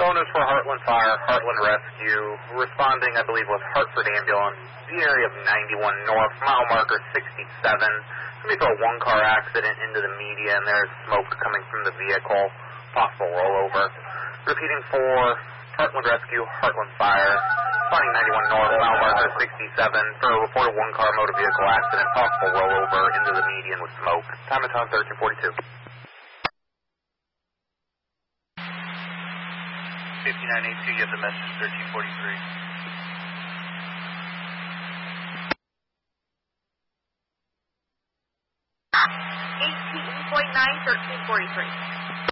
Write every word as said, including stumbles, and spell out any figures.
phone is for Heartland Fire, Heartland Rescue, responding, I believe, with Hartford Ambulance, the area of ninety-one North, mile marker sixty-seven. Let me throw a one-car accident into the media, and there's smoke coming from the vehicle, possible rollover. Repeating for Heartland Rescue, Heartland Fire, responding ninety-one North, mile marker sixty-seven, for a reported one-car motor vehicle accident, possible rollover into the median with smoke. Time and time thirteen forty-two. fifty-nine eighty-two, you have the message thirteen forty-three. eighteen point nine, thirteen forty-three.